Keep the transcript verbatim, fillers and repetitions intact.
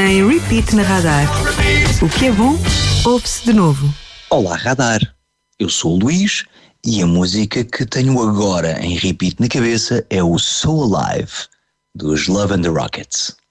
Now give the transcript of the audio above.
em repeat na Radar. O que é bom, ouve-se de novo. Olá, Radar. Eu sou o Luís e a música que tenho agora em repeat na cabeça é o So Alive, dos Love and the Rockets.